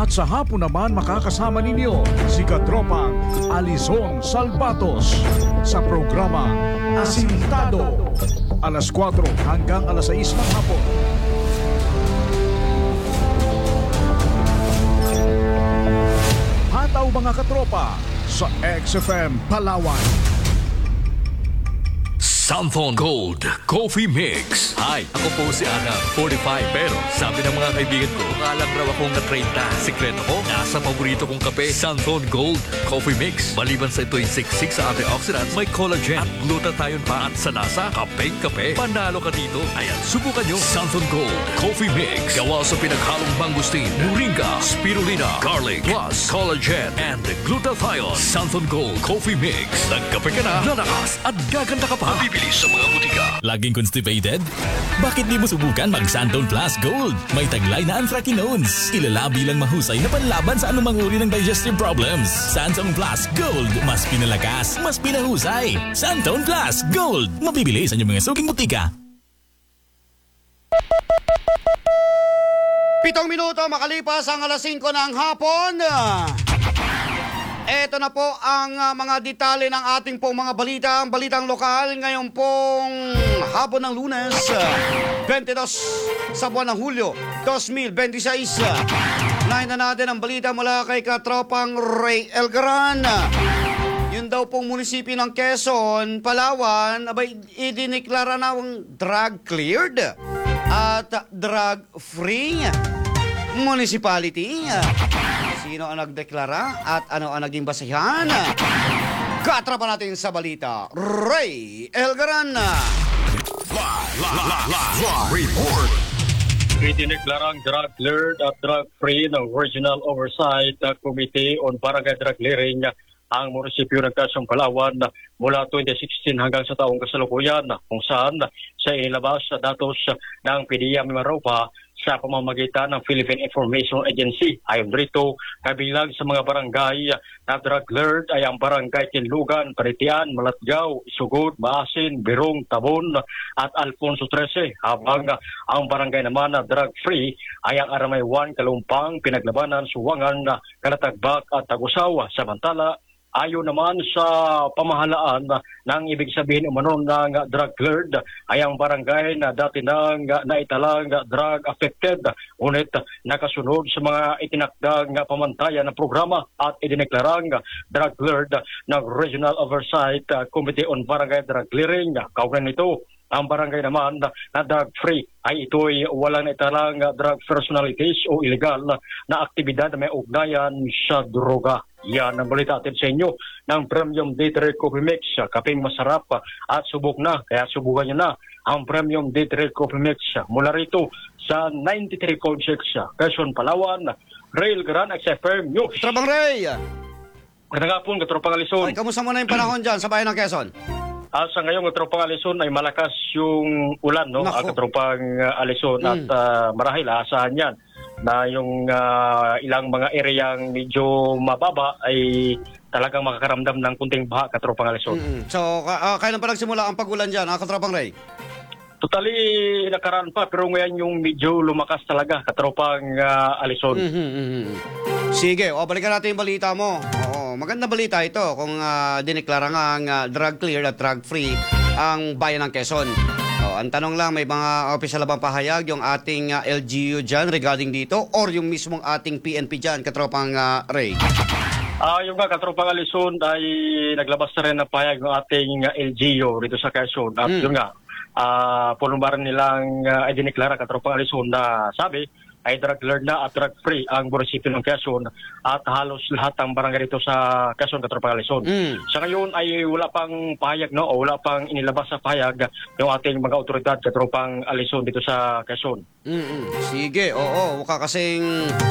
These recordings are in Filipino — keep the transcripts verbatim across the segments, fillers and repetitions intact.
At sa hapon naman makakasama ninyo si Katropang Alison Salvatos sa programa Asintado. alas kwatro hanggang alas sais ng hapon. Hataw mga katropa sa X F M Palawan. Santhon Gold Coffee Mix. Hi, ako po si Ana, forty-five. Pero sabi ng mga kaibigan ko, kalang raw akong na thirty. Sekreto ko, nasa paborito kong kape, Santhon Gold Coffee Mix. Maliban sa ito'y siksik sa antioxidants, may collagen at glutathione pa at sa lasa, kapeng-kape. Panalo ka dito. Ayan, subukan nyo. Santhon Gold Coffee Mix. Gawa sa pinaghalong mangustin, moringa, spirulina, garlic, plus collagen and glutathione. Santhon Gold Coffee Mix. Nagkape ka na, lalakas at gaganda ka pa. Bibili sa mga butika. Laging constipated? Bakit di mo subukan mag Santhon Plus Gold? May taglay na anthracinones. Kilala bilang mahusay na panlaban sa anumang uri ng digestive problems. Santhon Plus Gold. Mas pinalakas, mas pinahusay. Santhon Plus Gold. Mabibili sa inyong mga suking butika. Pitong minuto makalipas ang alas singko ng hapon. Ito na po ang uh, mga detalye ng ating pong mga balita, ang balitang lokal ngayon pong hapon ng Lunes, twenty-two sa buwan ng Hulyo, twenty twenty-six. Unahin na natin ang balita mula kay Katropang Ray Elgaran. Yun daw pong munisipyo ng Quezon, Palawan, abay idiniklara na ang drug cleared at drug free municipality. Sino ang nagdeklara at ano ang naging basihan? Katrapan natin sa balita, Ray Elgaran. Live, live, live, live report. Idineklarang drug cleared at drug free ng Regional Oversight Committee on Barangay Drug Clearing ang munisipyo ng Quezon, Palawan mula twenty sixteen hanggang sa taong kasalukuyan, kung saan sa inilabas sa datos ng P D E A Mimaropa sa pamamagitan ng Philippine Information Agency. Ayon rito, kabilang sa mga barangay na drug cleared ay ang barangay Kinlugan, Paritian, Malatgaw, Isugod, Maasin, Birong, Tabon at Alfonso thirteen. Habang ang barangay naman na drug free ay ang Aramay one, Kalumpang, Pinaglabanan, Suwangan, Kalatagbak at Tagusaw. Samantala, ayon naman sa pamahalaan ng ibig sabihin umano ng drug cleared ay ang barangay na dati nang naitalang drug affected, ngunit nakasunod sa mga itinakdang pamantayan ng programa at idineklarang drug cleared ng Regional Oversight Committee on Barangay Drug Clearing. Kaugnay nito, ang barangay naman na drug-free ay ito'y walang naitalang drug personalities o illegal na aktibidad na may ugnayan sa droga. Yan ang balita atin sa inyo ng Premium Day-Trade Coffee Mix. Kapeng masarap at subok na, kaya subukan nyo na ang Premium Day-Trade Coffee Mix. Mula rito sa ninety-three point six Quezon, Palawan, Rail Grand X F M News. Trabang Ray! Katagapon, Katropang Alison. Ay, kamusta mo na yung panahon dyan sa bayan ng Quezon? Uh, sa ngayong Katropang Alison ay malakas yung ulan, no? Uh, Katropang uh, Alison mm. at uh, marahil aasahan yan na yung uh, ilang mga areyang medyo mababa ay talagang makakaramdam ng kunting baha, Katropang Alison. Mm-hmm. So, uh, kailan pa nagsimula ang pag-ulan dyan, ha, Katropang Ray? Totally nakaraan pa, pero ngayon yung medyo lumakas talaga, Katropang uh, Alison. Mm-hmm, mm-hmm. Sige, o, balikan natin yung balita mo. Oo, magandang balita ito kung uh, dineklara nga ang uh, drug clear at drug free ang bayan ng Quezon. O, ang tanong lang, may mga opisyal na bang pahayag yung ating uh, L G U dyan regarding dito or yung mismong ating P N P dyan, Katropang uh, Ray? Ah, uh, yung nga, Katropang Alison ay naglabas na rin ng pahayag ng ating uh, L G U dito sa Quezon. At mm. yun nga, uh, punumbaran nilang uh, ay dineklara, Katropang Alison, na sabi ay drug cleared na at drug free ang munisipyo ng Quezon at halos lahat ng barangay dito sa Quezon, Katropang Alison. Mm. Sa ngayon ay wala pang pahayag, no, o wala pang inilabas sa pahayag yung ating mga otoridad, Katropang Alison, dito sa Quezon. Mm-mm. Sige, oo, mukha kasing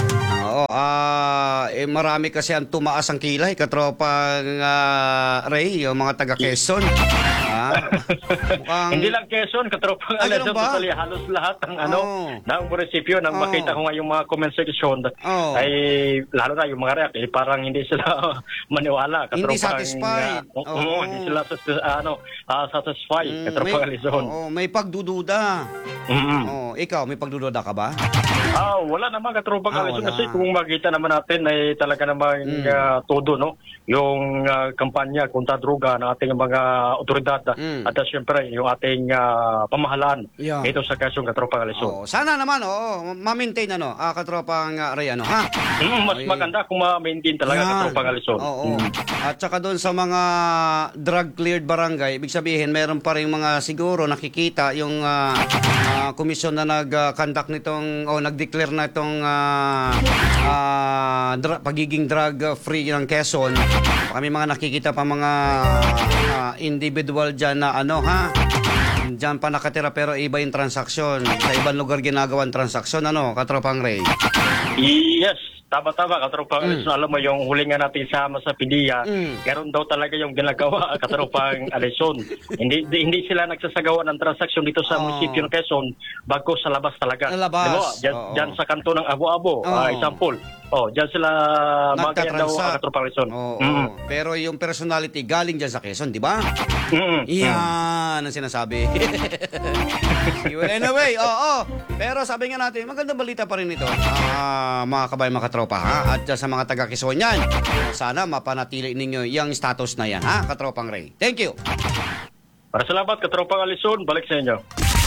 oo, ah, eh, marami kasi ang tumaas ang kilay, Katropang uh, Ray, yung mga taga Quezon. Ah, mukhang... Hindi lang Quezon, Katropang ah, Alison, totally halos lahat ng ano, oh. ng munisipyo ng Bukidnon. nakita ko nga yung mga comment section Oo. ay lalo na yung mga react eh, parang hindi sila maniwala. Hindi Katropang, satisfied. Uh, oo, Oo. hindi sila satis- ano, uh, satisfied. Mm, Katropang may, Alison. oo, may pagdududa. Mm-hmm. Oh, ikaw, may pagdududa ka ba? Ah, wala naman katropang Ah, Alison wala. kasi kung makita naman natin ay talaga namang Mm. uh, todo, no? Yung uh, kampanya kontra droga ng ating mga otoridad Mm. at uh, syempre yung ating uh, pamahalaan Yeah. ito sa kasong katropang Alison. Oh, sana naman oh, ma-maintain ano, ah, katropang uh, Ray, ano, ha? Mm, mas Ay. maganda kung ma-maintain talaga Yan. katropang Alison. Oo. At saka doon sa mga drug-cleared barangay, ibig sabihin, meron pa rin mga siguro nakikita yung ah, ah, komisyon na nag-conduct nitong, o nag-declare na itong ah, ah, dra- pagiging drug-free ng Quezon. Kami mga nakikita pa mga ah, individual dyan na ano, ha? Diyan pa nakatira pero iba yung transaksyon. Sa ibang lugar ginagawang transaksyon, ano, katropang Ray? Yes, tama-tama katropang Mm. Alison. Alam mo yung huli nga natin sama sa Pidia, Mm. meron daw talaga yung ginagawa katropang Alison. hindi di- hindi sila nagsasagawa ng transaksyon dito sa Oh. munisipyo ng Quezon bago sa labas talaga. Sa labas. Di ba? Diyan, Oo. diyan sa kanto ng Abo-Abo, Oh. ah, example. Oh, diyan sila magayan daw Nagtatransact. ang katropang Alison. Oo. Mm. Pero yung personality galing dyan sa Quezon, di ba? Mm. Iyan ang sinasabi. Well, anyway, oo. Pero sabi nga natin, magandang balita pa rin ito. Ah, mga kabayan, mga katropa, ha? At uh, sa mga taga Quezon yan, sana mapanatili ninyo yung status na yan, ha? Katropang Ray. Thank you. Para salamat katropang Alison, balik sa inyo.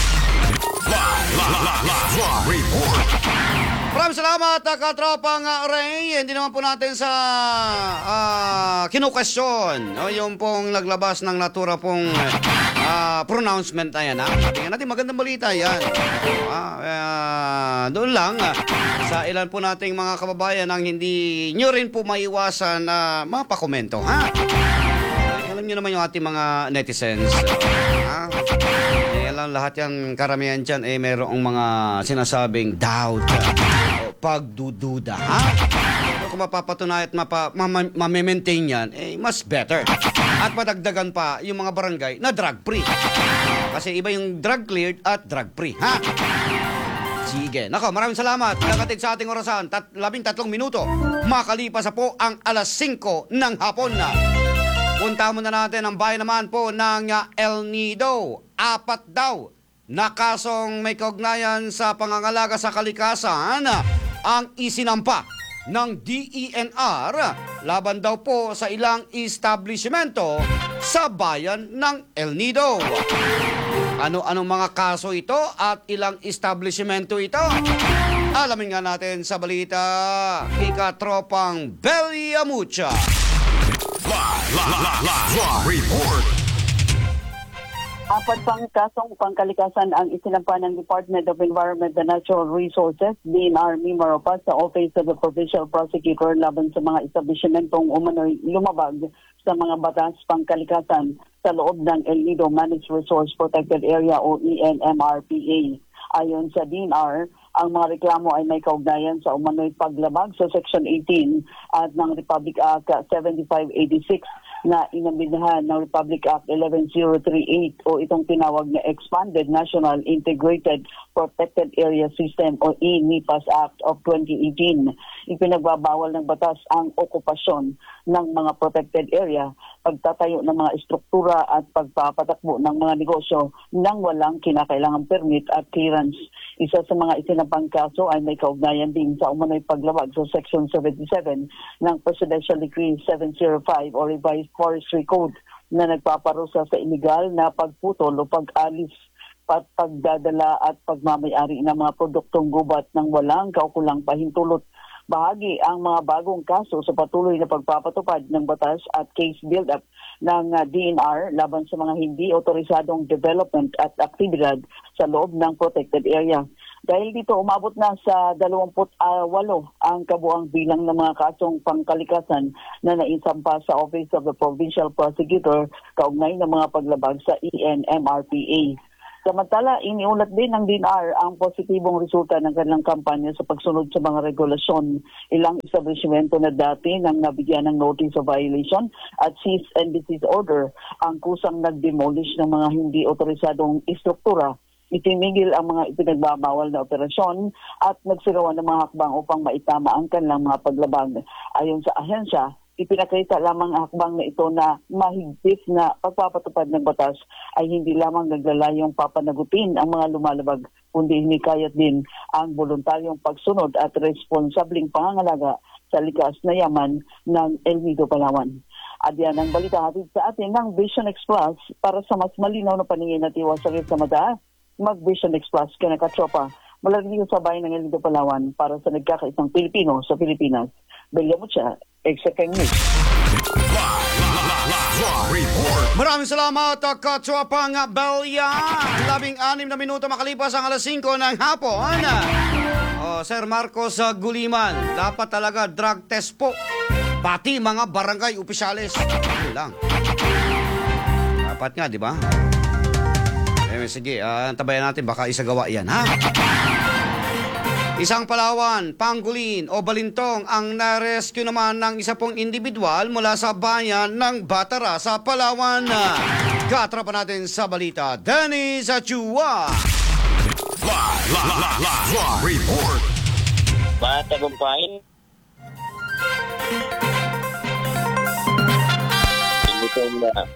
Maraming salamat, uh, katropang uh, Ray. Hindi naman po natin sa uh, kinukasyon. No? Yung pong naglabas ng natura pong uh, pronouncement na yan. Ha? Sabi nga natin, magandang balita yan. Uh, uh, doon lang, uh, sa ilan po nating mga kababayan ang hindi nyo rin po maiwasan na uh, mapakomento. Ha? Uh, alam nyo naman yung ating mga netizens. Uh, ha? Eh, alam lahat yan, karamihan dyan, eh, mayroong mga sinasabing doubt, uh, o pagdududa, ha? Pero kung mapapatunay at mapa, ma- ma-maintain yan, eh, mas better. At madagdagan pa yung mga barangay na drug-free. Kasi iba yung drug-cleared at drug-free, ha? Sige. Nako, maraming salamat. Nagatid sa ating orasan, tat- labing tatlong minuto. Makalipas na po ang alas singko ng hapon na. Punta muna natin ang bayan naman po ng uh, El Nido. Apat daw na kasong may kaugnayan sa pangangalaga sa kalikasan ang isinampa ng D E N R laban daw po sa ilang establishmento sa bayan ng El Nido. Ano-anong mga kaso ito at ilang establishmento ito? Alamin nga natin sa balita kay Tropang Belly Amucha. Apat pang kasong pangkalikasan ang isinampa ng Department of Environment and Natural Resources, D N R Mimaropa, sa Office of the Provincial Prosecutor laban sa mga establishmentong umano'y lumabag sa mga batas pangkalikasan sa loob ng El Nido Managed Resource Protected Area o E N M R P A. Ayon sa D N R, ang mga reklamo ay may kaugnayan sa umano'y paglabag sa Section eighteen at ng Republic Act seventy-five eighty-six na inambidahan ng Republic Act eleven thousand thirty-eight o itong tinawag na Expanded National Integrated Protected Area System o E N I P A S Act of twenty eighteen. Ipinagbabawal ng batas ang okupasyon ng mga protected area, pagtatayo ng mga estruktura at pagpapatakbo ng mga negosyo nang walang kinakailangang permit at clearance. Isa sa mga isinampang kaso ay may kaugnayan din sa umano'y paglabag sa Section seventy-seven ng Presidential Decree seven oh five o Revised Forestry Code na nagpaparusa sa iligal na pagputol o pag-alis, pat pagdadala at pagmamayari ng mga produktong gubat ng walang kaukulang pahintulot. Bahagi ang mga bagong kaso sa patuloy na pagpapatupad ng batas at case build-up ng D N R laban sa mga hindi otorisadong development at aktibidad sa loob ng protected area. Dahil dito, umabot na sa dalawampu't walo ang kabuang bilang ng mga kasong pangkalikasan na naisampa sa Office of the Provincial Prosecutor kaugnay ng mga paglabag sa E N M R P A. Samantala, iniulat din ng D N R ang positibong resulta ng kanilang kampanya sa pagsunod sa mga regulasyon. Ilang establishmento na dati nang nabigyan ng notice of violation at cease and desist order ang kusang nag-demolish ng mga hindi otorisadong istruktura itinigil ang mga ipinagbabawal na operasyon at nagsagawa ng mga hakbang upang maitama ang kanilang mga paglabag. Ayon sa ahensya, ipinakita lamang ang hakbang na ito na mahigpit na pagpapatupad ng batas ay hindi lamang naglalayong papanagutin ang mga lumalabag, kundi hinikayat din ang voluntaryong pagsunod at responsabling pangangalaga sa likas na yaman ng El Nido, Palawan. At yan ang balita hatid sa atin ng Vision X Plus. Para sa mas malinaw na paningin at iwasan sa mata, mag-Vision X Plus ka na katropa. Mula rin sa bayan ng El Nido, Palawan para sa nagkakaisang Pilipino sa Pilipinas. Belia Mucha, X F M News. Maraming salamat, katropang Belia. Labing anim na minuto makalipas ang alas singko ng hapon. Oh, Sir Marcos uh, Guliman, dapat talaga drug test po. Pati mga barangay opisyales. Ano lang. Dapat nga, di ba? Eh, sige, uh, tabayan natin, baka isagawa yan, ha? Isang Palawan, pangolin o balintong ang na-rescue naman ng isa pong individual mula sa bayan ng Batara sa Palawan. Katrapa natin sa balita, Dennis Achua. Live, live, live, live, live report. Matagumpain. Itong uh,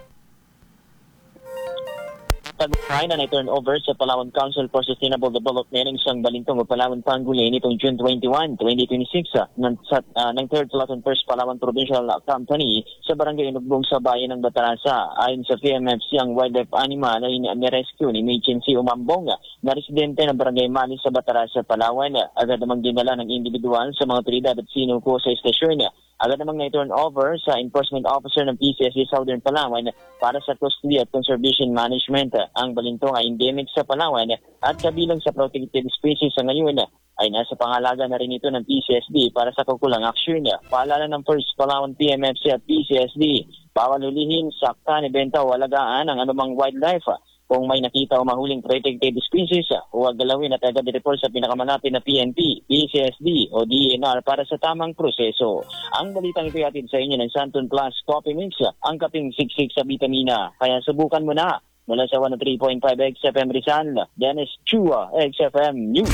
tagumpain na na-turn over sa Palawan Council for Sustainable Development ng isang balintong o Palawan Pangolin nitong June twenty-first, twenty twenty-six uh, ng, uh, ng third Platon First Palawan Provincial Company sa barangay Inugbong sa bayan ng Batarasa. Ayon sa P M F C, ang wildlife animal ay ni-rescue ni Machensi Umambong na residente ng barangay Mali sa Batarasa, Palawan. Agad namang dinala ng individual sa mga otoridad at sinuko sa estasyon. Agad namang na-turn over sa Enforcement Officer ng P C S D Southern Palawan para sa custody at conservation management. Ang balintong ay endemic sa Palawan at kabilang sa protected species sa ngayon ay nasa pangalaga na rin ito ng P C S D para sa kukulang aksyon. Paalala ng First Palawan P M F C at P C S D, bawal hulihin, saktan, ibenta o alagaan ang anumang wildlife. Kung may nakita o mahuling protected species, huwag galawin at agad i-report sa pinakamalapit na P N P, P C S D o D N R para sa tamang proseso. Ang balitang ito hatid sa inyo ng Santon Plus Coffee Mix, ang kaping siksik sa vitamina. Kaya subukan mo na. Mula sa one oh three point five X F M Rizal, Dennis Chua, X F M News.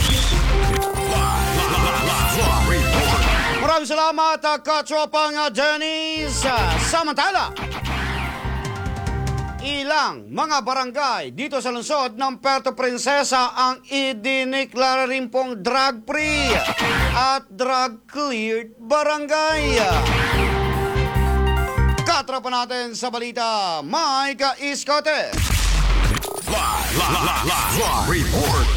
Maraming salamat, katropang Dennis. Samantala, ilang mga barangay dito sa lungsod ng Puerto Princesa ang idineklara rin pong drug-free at drug-cleared barangay. Katropa natin sa balita, Mike Iskote. Live, live, live, live, live report.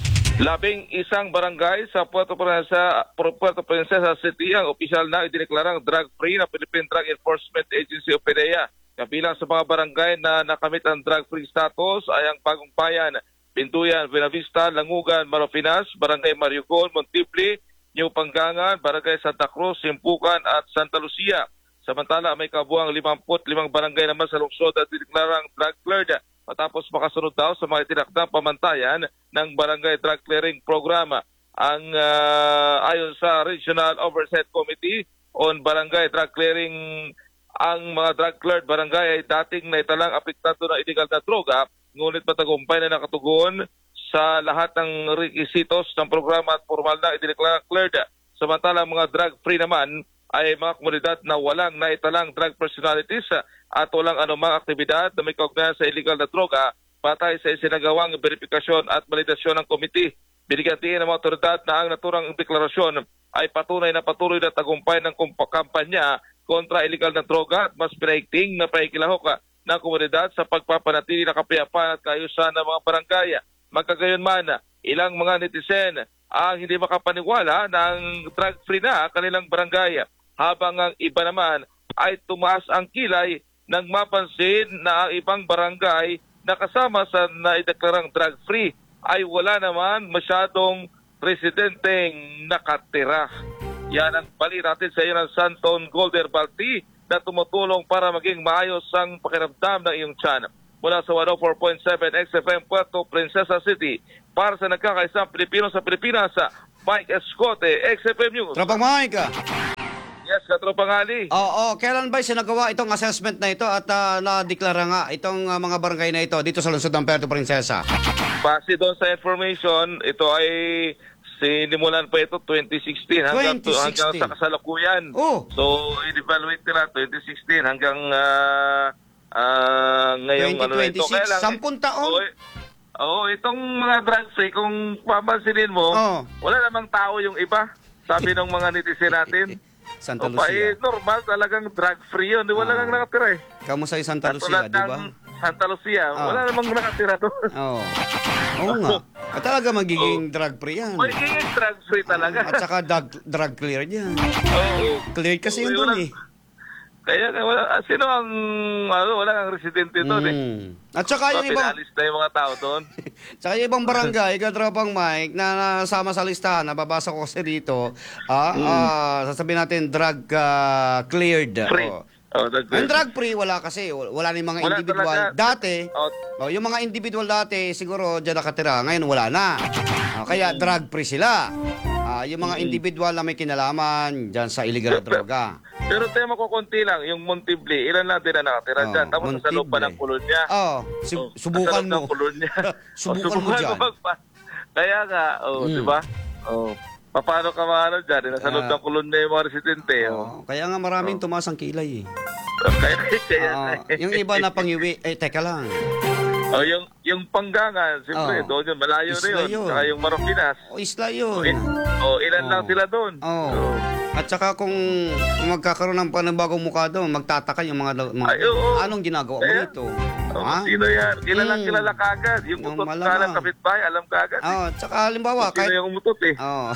Labing isang barangay sa Puerto Princesa, Puerto Princesa City ang opisyal na idineklarang drug-free ng Philippine Drug Enforcement Agency o PDEA. Kabilang sa mga barangay na nakamit ang drug-free status ay ang Bagong Bayan, Pintuyan, Buenavista, Langugan, Maropinas, Barangay Mariucon, Montipli, New Panggangan, Barangay Santa Cruz, Simpukan at Santa Lucia. Samantala, may kabuang limampu't limang barangay naman sa lungsod at dineklarang drug-cleared matapos makasunod daw sa mga itinakdang pamantayan ng Barangay Drug Clearing Program. Ang uh, ayon sa Regional Oversight Committee on Barangay Drug Clearing, ang mga drug-cleared barangay ay dating naitalang apektado ng illegal na droga, ngunit matagumpay na nakatugon sa lahat ng requisitos ng programa at formal na idineklarang cleared. Samantalang mga drug-free naman ay mga komunidad na walang naitalang drug personalities at walang anumang aktibidad na may kaugnayan sa illegal na droga patay sa isinagawang verifikasyon at validasyon ng komite. Binigyan din ng mga otoridad na ang naturang deklarasyon ay patunay na patuloy na tagumpay ng kampanya kontra illegal na droga at mas pinaigting na paikilahok ng komunidad sa pagpapanatili ng kapayapaan at kaayusan ng mga barangay. Magkagayon man, ilang mga netizen ang hindi makapaniwala ng drug-free na kanilang barangay, habang ang iba naman ay tumaas ang kilay nang mapansin na ang ibang barangay na kasama sa naideklarang drug-free ay wala naman masyadong residenteng nakatira. Yan ang bali natin sa iyo ng Santon Golder Balti na tumutulong para maging maayos ang pakiramdam ng iyong tiyan. Mula sa one oh four point seven X F M Puerto Princesa City, para sa nagkakaisang Pilipino sa Pilipinas, Mike Escote, X F M News. Tropang Mike. Yes, Katropang Ali. Oo, kailan ba sinagawa itong assessment na ito at uh, nadeklara nga itong uh, mga barangay na ito dito sa lungsod ng Puerto Princesa? base doon sa information, ito ay sinimulan pa ito twenty sixteen hanggang, twenty sixteen. hanggang sa kasalukuyan. Oh. So, i-evaluate nila twenty sixteen hanggang uh, uh, ngayong ano na ito. twenty twenty-six, sampung taon. Oo, eh, oo, itong mga drugs eh, kung papansinin mo, Oh. wala namang tao yung iba. Sabi ng mga netizen natin. Santa O pa, eh, Lucia. normal, talagang drug-free yun. Wala Ah. nang nakatira eh. Kamusta yung Santa Lucia, Tulad di ba? ng Santa Lucia, Ah. wala namang nakatira doon. Oo. Oo nga. At talaga magiging drug-free yan. Magiging drug-free talaga. At saka drug, drug cleared yan. Oo. Cleared kasi yun Oo, doon wala- eh. Kaya nga, wala, ah, sino ang, ano, wala kang residente doon eh. Mm. At saka yung ibang, Pinalis na yung mga tao doon. saka yung ibang barangay, katropang Mike, na nasama sa listahan, nababasa ko kasi dito, ah, ah, sasabihin natin drug ah, cleared. Free. Oh. Oh, drug Ang drug free, wala kasi. Wala na yung mga Wala individual. talaga. Dati, Oh, oh, yung mga individual dati, siguro dyan nakatira. Ngayon, wala na. Ah, kaya drug free sila. Ah, yung mga individual na may kinalaman dyan sa illegal na droga. pero tema ko konti lang, yung Montebli, ilan lang din na nakatira Oh, dyan. Tapos sa loob pa Montebli. ng kolonya. Oh, si- Oh, subukan sa loob mo. ng kolonya. Subukan Oh, mo dyan. magpa- Kaya nga, oh, Mm. di ba? Oh, paano ka maano dyan? Nasa loob Ah. ng kolonya yung mga residente. Oh. Oh, kaya nga maraming tumaas ang kilay eh. Kaya, kaya, Ah, yung iba na pangiwi, eh teka lang. oh, yung, yung Panggangan, siyempre, Oh. doon yun, malayo na Isla yun. yun. Saka yung Maropinas. O isla Oh, yun. il- oh, ilan Oh. lang sila doon. Oh. At saka kung magkakaroon ng panibagong mukha doon, magtataka yung mga, mga Ay, oo. anong ginagawa mo Kaya- dito? Oh, Ha? sino yan? Kilalang Mm. kilala kagad. Yung Yung utot malamang. ka ng kapitbahay, alam kagad. Oh, at saka halimbawa, Sino kahit yung umutot eh. oh.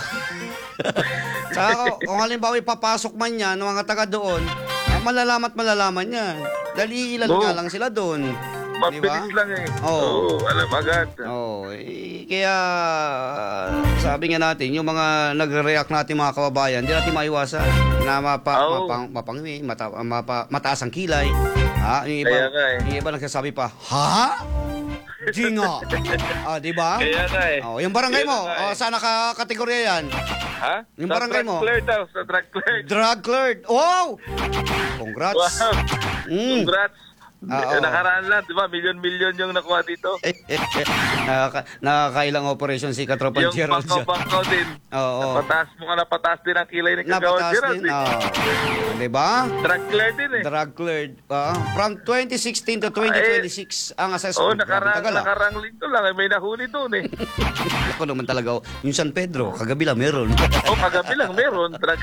Saka kung- kung halimbawa ipapasok man yan ng mga taga doon, ah, malalaman at malalaman yan. Dahil ilan Oo. nga lang sila doon. Di ba? Mabilis lang eh. Oo. Oo, alam agad. Oh, eh, kaya sabi nga natin, yung mga nagre-react natin mga kababayan, hindi natin maiwasan na mapa, Oo. mapang, mapangwi, mata, mapa, mataas ang kilay. Ha? Yung iba, Kaya nga eh. yung iba nagsasabi pa, ha? Di nga. Ah, di ba? Kaya nga eh. Oh, yung barangay Kaya mo, nga oh, eh. saan nakakategorya yan? Ha? Yung Sa barangay drug mo? cleared daw, sa drug cleared. Drug cleared. Wow! Congrats. Wow. Mm. Congrats. Ah, oo. Nakaraan lang, di ba? Milyon-milyon yung nakuha dito. Nakaka, nakakailang operation si Katropan Yung Gerald dyan. bangko-bangko din. Oo. Napataas mo ka, napataas din ang kilay ni Kagawad Napataas Gerald. din. Eh. Oh. Di ba? Drug cleared din eh. Drug cleared. Ah, from twenty sixteen to twenty twenty-six ang Oo, assessment. oh, nakarang, Tagal, ah. nakarang linggo lang. eh, May nahuli doon eh. Ako naman talaga. oh. Yung San Pedro, kagabi lang meron. O, kagabi lang meron. Drug.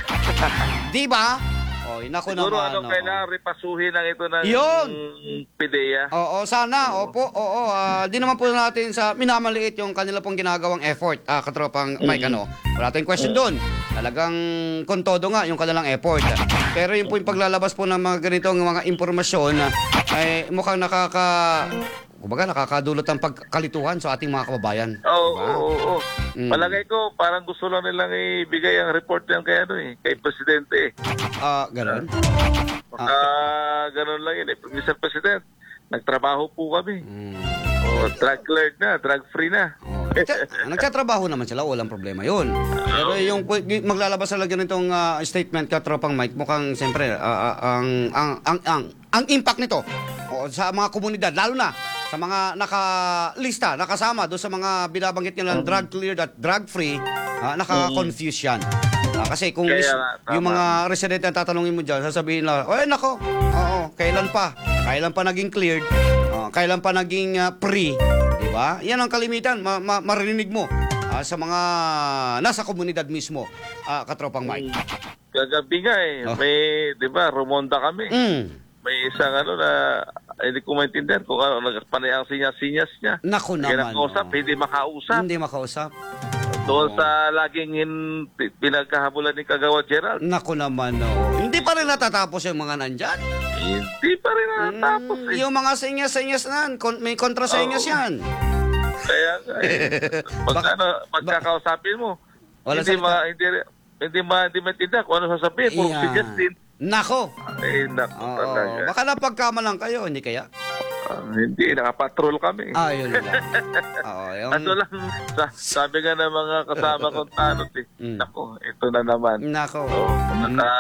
Di ba? Oh, nako Siguro naman. ano, oh. kailangan repasuhin lang ito ng Yun! P D E A. Oo, sana. Opo, oo. ah, di naman po natin sa minamaliit yung kanila pong ginagawang effort. Ah, katropang Mike, ano. Wala tayong question doon. Talagang kontodo nga yung kanilang effort. Pero yung po yung paglalabas po ng mga ganitong mga impormasyon ah, ay mukhang nakaka... Kumbaga, nakakadulot ang pagkalituhan sa ating mga kababayan. Oo, Diba? oo, oo. Mm. Palagay ko, parang gusto lang nilang ibigay ang report yan kay, ano, eh, kay Presidente. eh. Ah, ganun. Baka ganun lang yun. Eh. mister President, nagtrabaho po kami. Mm. Oh, drug cleared na, drug free na. Oh, nagka- nagtatrabaho naman sila, walang problema yun. Pero yung pu- yung maglalabas sa lagyan nitong ah, statement ka, Tropang Mike, mukhang siyempre ah, ah, ang, ang, ang, ang, ang impact nito oh, sa mga komunidad, lalo na sa mga nakalista, nakasama doon sa mga binabanggit nilang drug cleared at drug free, ah, naka-confuse yan. Ah, kasi kung Kaya is- nga, tama. yung mga residente ang tatanungin mo dyan, sasabihin na, oh, nako, oo, kailan pa? Kailan pa naging cleared? Ah, kailan pa naging ah, free? Diba? Yan ang kalimitan, ma- ma- maririnig mo ah, sa mga nasa komunidad mismo, ah, Katropang Mike. Kagabi nga eh, Oh. may, di ba, rumonda kami. Mm. May isang ano na, hindi ko maintindihan kung ano, nagpanay ang sinyas-sinyas niya. Naku naman. Kinakausap, oh. hindi makausap. Hindi makausap. Doon sa laging hin- pinagkahabulan ni Kagawad Gerald. Naku naman, oh. Hindi pa rin natatapos yung mga nandyan. Hindi pa rin natapos Mm, eh. yung mga senyas-senyas na, kon- may kontrasenyas Oo. yan. Kaya nga eh. Pag Baka- ano, pagkakausapin mo, Wala hindi salita. ma, hindi, hindi ma, hindi maintindihan kung ano sasabihin. Puro Iyan. sinyas din. Nako. Eh, naku Oo, talaga. baka napagkamalan kayo, hindi kaya? Ah, hindi, nakapatrol kami. Ah, yun lang. Oo, yung... Ano lang, sa, sabi nga ng mga kasama kong tanot eh. Mm. Naku, ito na naman. Nako. Oh, naka,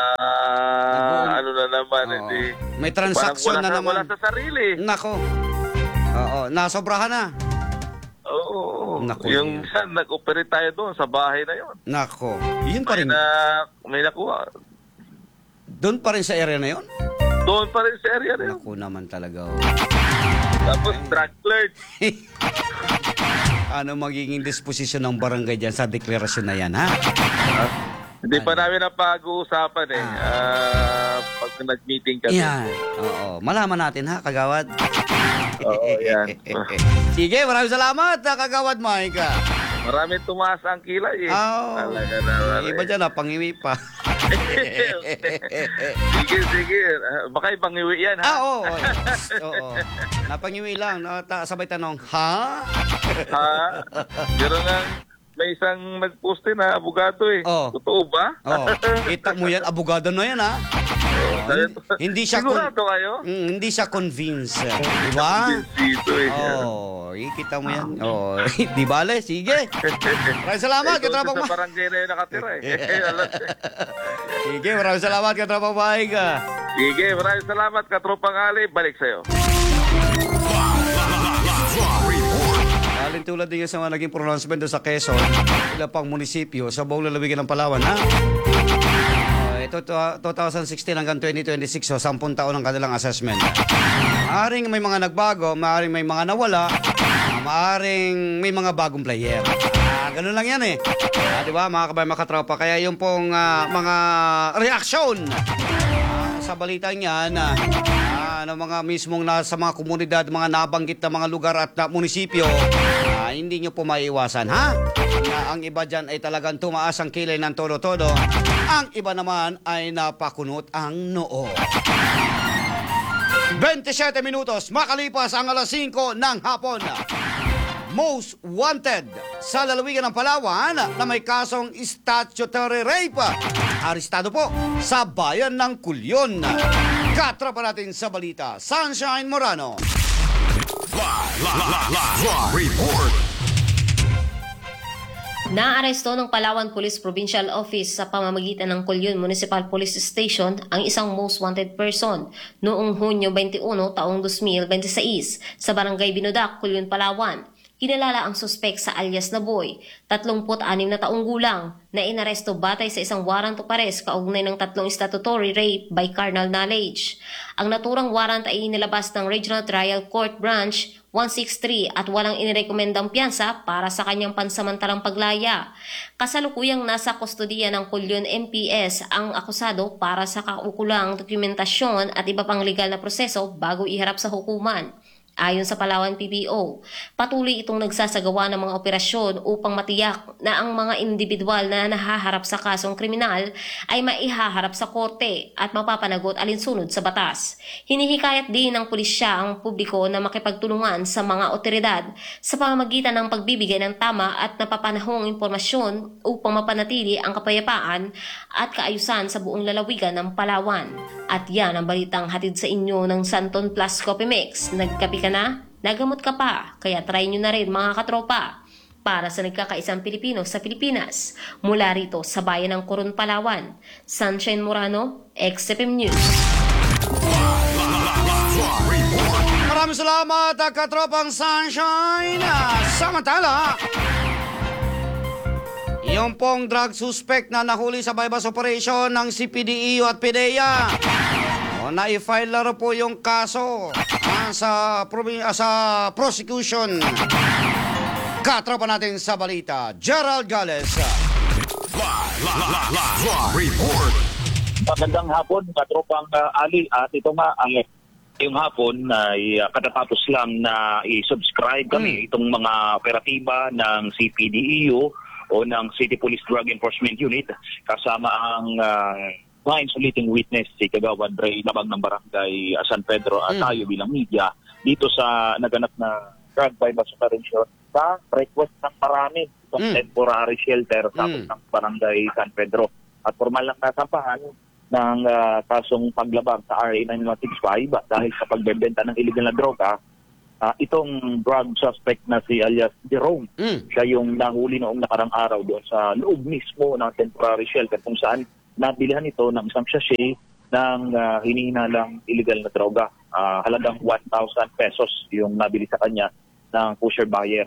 ano na naman, Oo. hindi. May transaction Parang wala na sa- naman. Wala sa sarili. Nako. Oo, nasobrahan na. Oo, Naku, yung yun. nag-operate tayo doon sa bahay na yun. Nako. Yun pa May, rin. na, may nakuha. Doon pa rin sa area na yun? Doon pa rin sa area na yun. Naku naman talaga. Oh. Tapos drug clerk. Ano magiging disposition ng barangay dyan sa deklarasyon na yan, ha? Hindi pa namin na pag-uusapan eh. Ah, pag nag-meeting kami. Yan. Oo. Malaman natin, ha, Kagawad? Oo, yan. Sige, maraming salamat, ha, Kagawad Mike. Maraming tumaas ang kilay eh. Oh. Talaga naman Iba eh. dyan, ha, pangiwi pa. Sige, sige. Ah, Baka ipangiwi yan Ah, ha. oo. Oo. Napangiwi lang. No? Ta- sabay tanong, ha? Ha? Pero nga, may isang nag-post din na abogado eh. Oo. Totoo ba? Oo. Kita mo yan, abogado na yan, ha? Oo. Hindi siya con- Sigurado kayo? Mm, hindi siya convince. Di ba? Dito eh. Oo. Ikita mo yan. Oo. Di bale, sige. Maraming salamat, Ikaw katrapang sa ma... barangay na yun nakatira eh. Alam niyo. Sige, maraming salamat, katrapang Mike. Sige, maraming salamat katropang Ali. Balik sa'yo. Alin tulad din sa mga naging pronouncement doon sa Quezon, ilang pang munisipyo sa buong lalawigan ng Palawan, ha? Uh, ito, twenty sixteen hanggang twenty twenty-six, so sampung taon ang kanilang assessment. Maaring may mga nagbago, maaring may mga nawala, maaring may mga bagong player. Ah, ganun lang yan eh. Ah, di ba, mga kabay, mga katropa, kaya yung pong ah, mga reaksyon ah, sa balitang yan, ah, ano mga mismong nasa mga komunidad, mga nabanggit na mga lugar at na munisipyo, ah, hindi nyo po maiiwasan, ha? Na ang iba dyan ay talagang tumaas ang kilay ng todo-todo, ang iba naman ay napakunot ang noo. twenty-seven minutos makalipas ang alas singko ng hapon. Most wanted sa lalawigan ng Palawan na may kasong statutory rape. Arestado po sa bayan ng Kulyon. Katra pa natin sa balita, Sunshine Morano. Live, live, live, live report. Naaresto ng Palawan Police Provincial Office sa pamamagitan ng Kulyon Municipal Police Station ang isang most wanted person noong Hunyo twenty-one taong twenty twenty-six sa Barangay Binudak, Kulyon, Palawan. Kinalala ang suspek sa alias na Boy, thirty-six na taong gulang, na inaresto batay sa isang warrant of arrest kaugnay ng tatlong statutory rape by carnal knowledge. Ang naturang warrant ay inilabas ng Regional Trial Court Branch one sixty-three at walang inirekomendang piyansa para sa kanyang pansamantalang paglaya. Kasalukuyang nasa kustodiya ng Kulyon M P S ang akusado para sa kaukulang dokumentasyon at iba pang legal na proseso bago iharap sa hukuman. Ayon sa Palawan P B O, patuloy itong nagsasagawa ng mga operasyon upang matiyak na ang mga individual na nahaharap sa kasong kriminal ay maihaharap sa korte at mapapanagot alinsunod sa batas. Hinihikayat din ng pulisya ang publiko na makipagtulungan sa mga otoridad sa pamamagitan ng pagbibigay ng tama at napapanahong impormasyon upang mapanatili ang kapayapaan at kaayusan sa buong lalawigan ng Palawan. At yan ang balitang hatid sa inyo ng Santon Plus Coffee Mix. Nagkapi ka na? Nagamot ka pa? Kaya try nyo na rin mga katropa. Para sa nagkakaisang Pilipino sa Pilipinas. Mula rito sa bayan ng Coron, Palawan. Sunshine Morano, X F M News. Maraming salamat, katropang Sunshine. Samantala, yung pong drug suspect na nahuli sa bypass operation ng C P D E U at P D E A. O, na-file na rin po yung kaso ah, sa, probi- ah, sa prosecution. Katropa natin sa balita, Gerald Gales. Live, live, live, live report. Magandang hapon, katropang uh, Ali. At ito nga, ang yung hapon ay uh, katatapos lang na i-subscribe kami Hmm. itong mga operatiba ng C P D E U o ng City Police Drug Enforcement Unit kasama ang uh, mga insulating witness si Kagawad Ray Labang ng Barangay uh, San Pedro at Mm. tayo bilang media dito sa naganap na drug bypass operation sa request ng marami itong Mm. temporary shelter sa Mm. ng Barangay San Pedro. At formal lang nasampahan ng uh, kasong paglabag sa R A nine one six five dahil sa pagbebenta ng illegal na droga. Uh, itong drug suspect na si alias Jerome, Mm. siya yung nahuli noong nakarang araw doon sa loob mismo ng temporary shelter kung saan nabilihan ito ng isang sachet ng uh, hinihinalang illegal na droga. Uh, halagang one thousand pesos yung nabili sa kanya ng pusher buyer.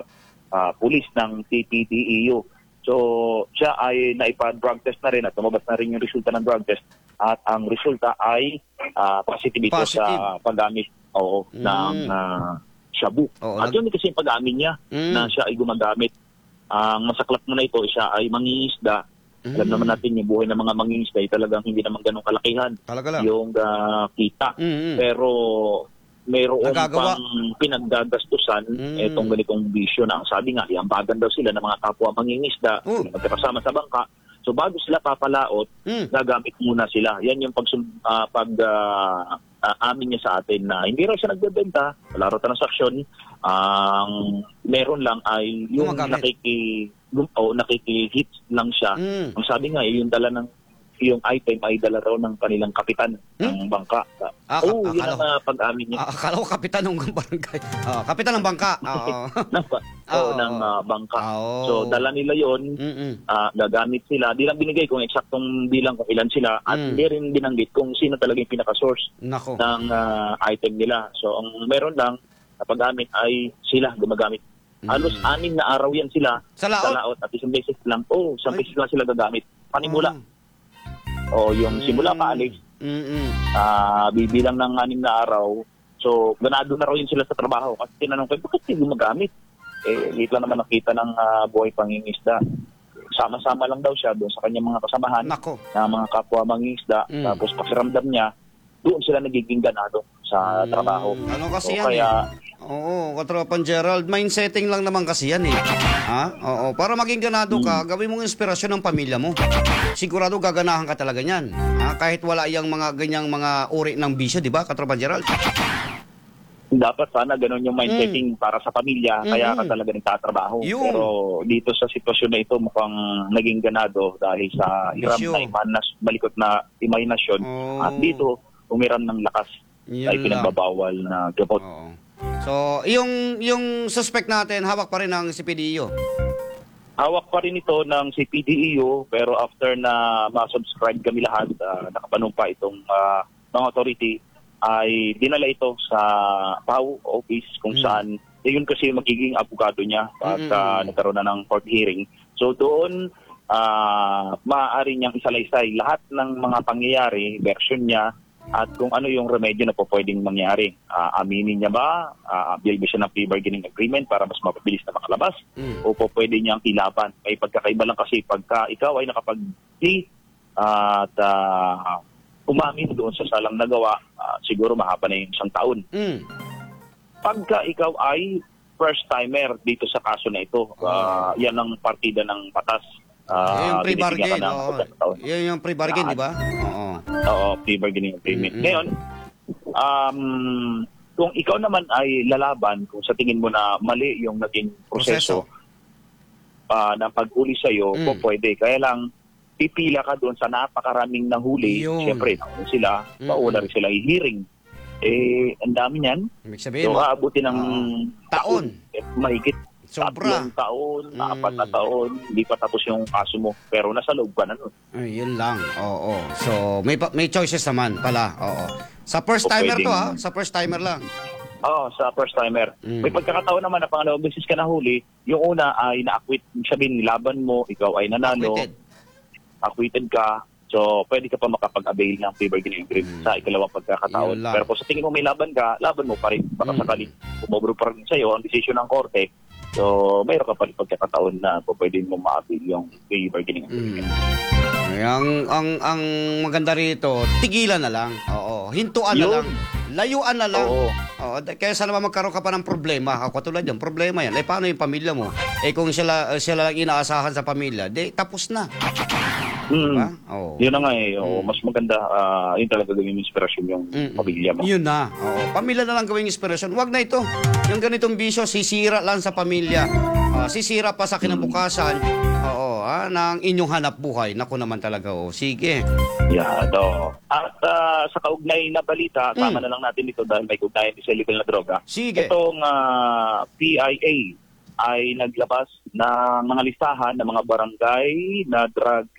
uh, pulis ng C P D E U. So, siya ay naipa-drug test na rin at tumabas na rin yung resulta ng drug test at ang resulta ay uh, positive ito Positive. sa paggamit oo, Mm. ng uh, shabu. Oo, at nag- yun kasi yung pag-amin niya Mm. na siya ay gumagamit. Ang masaklap mo na ito, siya ay mangingisda. Mm. Alam naman natin yung buhay ng mga mangingisda ay talagang hindi naman ganun kalakihan Talaga lang. yung uh, kita. Mm-mm. Pero mayroon Nagagawa. pang pinagdagastusan Mm. itong ganitong bisyo na ang sabi nga, iambagan daw sila ng mga kapwa mangingisda, Oh. magkakasama sa bangka. So bago sila papalaot, Mm. gagamit muna sila. Yan yung pag, uh, pag uh, uh, amin niya sa atin na hindi raw siya nagbebenta, wala raw transaksyon. Ang meron lang ay yung Gumagamit. nakiki, gum, o nakiki-hits lang siya. Mm. Ang sabi nga, eh, yung dala ng yung item ay dala raw ng kanilang kapitan ng bangka. Ah, Oo, ka- yun akala ang uh, pag-amin niya. Ah, akala ko kapitan ng barangay. Ah, kapitan ng bangka. Oo. ng, Oo. oh, ng uh, bangka. Oo. So, dala nila yon, Mm-mm. uh, gagamit sila. Di lang binigay kung eksaktong bilang kung ilan sila at Mm. hindi rin binanggit kung sino talaga yung pinaka-source Nako. ng uh, item nila. So, ang meron lang na paggamit ay sila gumagamit. Halos anim na araw yan sila Sa laot? at isang beses lang. Oh, isang Ay. beses lang sila gagamit. Panimula. O yung simula pa alis, Mm-mm. ah bibilang ng anim na araw. So, ganado na raw yun sila sa trabaho. Kasi tinanong ko, bakit hindi gumagamit? Eh, dito lang naman nakita ng uh, buhay pangingisda. Sama-sama lang daw siya doon sa kanyang mga kasamahan Nako. na mga kapwa mangingisda. Mm. Tapos pakiramdam niya, doon sila nagiging ganado sa trabaho. Ano kasi So, yan kaya, eh. Oo, katropang Gerald, mindsetting lang naman kasi yan eh. Ha? Oo, para maging ganado ka, gawin mong inspirasyon ng pamilya mo. Sigurado gaganahan ka talaga niyan. Ha? Kahit wala yung mga ganyang mga uri ng bisyo, di ba, katropang Gerald? dapat sana ganun yung mindsetting para sa pamilya, kaya ka Mm. talaga nagtatrabaho. Yun. Pero dito sa sitwasyon na ito mukhang naging ganado dahil sa hiram Bisyo. na imanas, malikot na imahinasyon Oh. at dito umiram ng lakas Yun ay lang. pinagbabawal na gamot. Oo. So, yung yung suspect natin, hawak pa rin ng C P D E O. Hawak pa rin ito ng C P D E U pero after na ma-subscribe kami lahat, uh, nakapanumpa itong uh, mga authority, ay dinala ito sa P A U office kung Mm. saan eh, yun kasi magiging abogado niya at Mm-mm. uh, nagkaroon na ng court hearing. So doon, uh, maaari niyang isalaysay lahat ng mga pangyayari, version niya, at kung ano yung remedyo na po pwedeng mangyari. Uh, aminin niya ba? Uh, Bigay ba siya ng plea bargaining agreement para mas mapabilis na makalabas? Mm. O po pwede niyang ilaban? May pagkakaiba lang kasi pagka ikaw ay nakapag-plea at uh, umamin doon sa salang nagawa, uh, siguro mahaba na yung isang taon. Mm. Pagka ikaw ay first-timer dito sa kaso na ito, uh, yan ang partida ng batas. Uh, Yung pre-bargain, binibigyan ka ng oo. pagkakataon. Yun yung pre-bargain, di ba? Oo. Oo, plea bargaining agreement. Mm-mm. Ngayon, um, kung ikaw naman ay lalaban, kung sa tingin mo na mali yung naging proseso, uh, ng pag-uli sa'yo, Mm. po pwede. Kaya lang, pipila ka doon sa napakaraming nahuli. Yun. Siyempre, nauna sila, Mm-mm. pauna rin sila i-hearing. Eh, ang dami niyan. Ibig sabihin So, mo, aabuti ng taon. Eh, mahigit Sobra. tatlong taon, Mm. apat na taon, hindi pa tapos yung kaso mo. Pero nasa loob ka na nun. Ay, yun lang. Oo. So, may pa- may choices naman pala. Oo. Sa first O timer to pwedeng- ha? Sa first timer lang. Oo, sa first timer. Mm. May pagkakataon naman na pangalawang beses ka nahuli, yung una ay na-acquit, sabihin nilaban mo, ikaw ay nanalo, Acquitted. acquitted ka, so pwede ka pa makapag-avail ng plea bargaining agreement sa ikalawang pagkakataon. Yun lang. Pero kung sa tingin mo may laban ka, laban mo pa rin. Baka Mm. sakaling umobro pa rin sa'yo ang desisyon ng korte, so mayroon ka pa rin pagkakataon na po pwede mo ma-avail yung plea bargaining agreement. Mm. Ang, ang, ang maganda rito, tigilan na lang. Oo. Hintuan na Yun. lang. Layuan na lang. Oo. Oo. d- Kaya sana magkaroon ka pa ng problema. Ako katulad yan, problema yan. Eh, paano yung pamilya mo? Eh, kung sila, sila lang inaasahan sa pamilya, di, tapos na. Mm. Diba? Oo. Yun na nga eh. Oo, Mm. mas maganda, ah, yun talaga gawing inspirasyon yung Mm-mm. pamilya mo. Yun na. Oo. Pamilya na lang gawing inspirasyon. Huwag na ito. Yung ganitong bisyo, sisira lang sa pamilya. Ah, sisira pa sa kinabukasan. Oo, ah, ng inyong hanap buhay. Naku naman talaga. Oh. Sige. Yeah, no. At ah, sa kaugnay na balita, Mm. tama na lang natin ito dahil may kaugnayan sa illegal na droga. Sige. Itong ah, P I A ay naglabas ng mga listahan ng mga barangay na drug cleared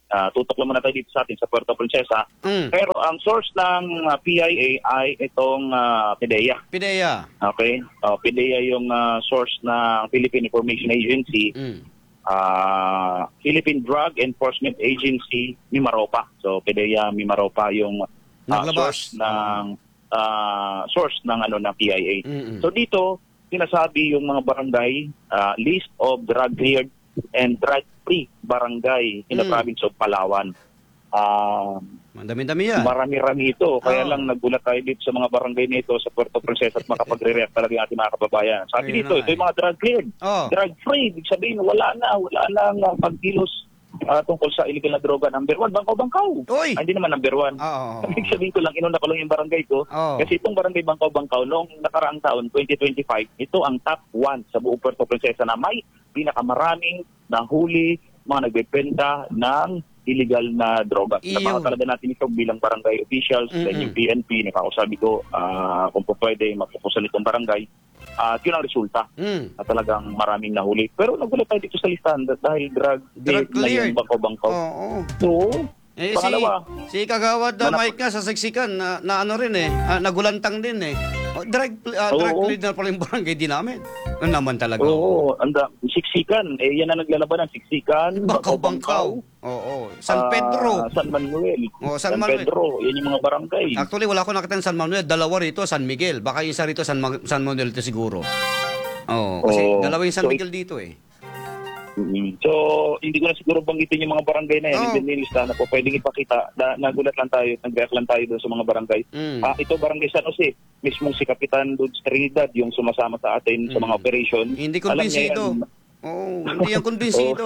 Uh, tutok lang muna tayo dito sa atin sa Puerto Princesa. Mm. Pero ang source ng uh, P I A ay itong uh, PIDEA. PIDEA. Okay? Uh, PIDEA yung uh, source ng Philippine Information Agency. Mm. Uh, Philippine Drug Enforcement Agency, Mimaropa. So PIDEA, Mimaropa yung uh, Naglabas. source ng uh, source ng ano ng P I A. Mm-mm. So dito sinasabi yung mga barangay uh, list of drug cleared and drug-free barangay in the Mm. province of Palawan. Uh, Madami-dami yan. Marami-rami ito. Kaya Oh. lang nagulat tayo dito sa mga barangay nito sa Puerto Princesa at makapag-react talaga yung ating mga kababayan. Sabi Ayun dito, na ito yung mga drug-cleared. Oh. Drug-free. Ibig sabihin, wala na. Wala na ang pagkilos uh, tungkol sa illegal na droga. Number one, Bangkaw-Bangkaw. Uy! Ay, hindi naman number one. Oo. Ibig sabihin ko lang, inuna ko lang yung barangay ko. Oh. Kasi itong barangay Bangkaw-Bangkaw, noong nakaraang taon, twenty twenty-five, ito ang top one sa buong Puerto Princesa na may pinakamaraming nahuli mga nagbebenta ng illegal na droga. Iyo. Napaka talaga natin ito bilang barangay officials, Mm-mm. then yung P N P, nakakasabi ko, ah, kung po pwede, magpupusal itong barangay. At yun ang resulta Mm. na talagang maraming nahuli. Pero nagulat tayo dito sa listahan dahil drug, Drug cleared na cleared. yung Bangkaw-Bangkaw. Oo. So, Eh, pangalawa, si, si Kagawad uh, Manap- Mike nga sa Siksikan, na, na ano rin eh, ah, nagulantang din eh. Oh, drug, uh, Oo. drug lead na pala yung barangay din namin. Ano naman talaga. oo, anda, siksikan, eh yan ang naglalaban ng siksikan, Bangkaw-Bangkaw. Oo. San Pedro. ah, San Manuel, Oo, San San, Manuel. Pedro, yan yung mga barangay. Actually, wala ko nakita ng San Manuel. Dalawa rito, San Miguel. Baka isa rito, San, Ma- San Manuel ito siguro. Oo. Kasi Oo. dalawa yung San So, Miguel dito eh. Mm. So, hindi ko na siguro banggitin yung mga barangay na yan. Oh. Hindi nilista na po pwedeng ipakita. Na, nagulat lang tayo, nag-react lang tayo doon sa mga barangay. Mm. Ah, ito barangay San Jose, mismong si Kapitan Dudes Trinidad, yung sumasama sa atin sa Mm. mga operation. Hindi Alam niya kumbinsido. yan. Oo, hindi yan kumbinsido.